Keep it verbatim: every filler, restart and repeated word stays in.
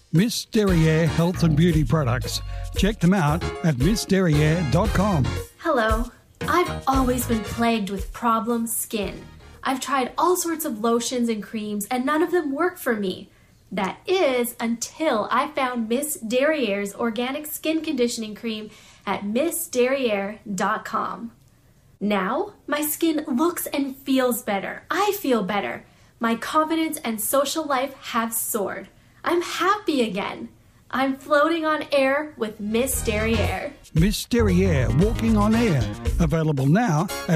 Miss Derriere Health and Beauty Products. Check them out at miss derriere dot com. Hello. I've always been plagued with problem skin. I've tried all sorts of lotions and creams and none of them work for me. That is until I found Miss Derriere's organic skin conditioning cream at miss derriere dot com. Now, my skin looks and feels better. I feel better. My confidence and social life have soared. I'm happy again. I'm floating on air with Miss Derriere. Miss Derriere Walking on Air. Available now at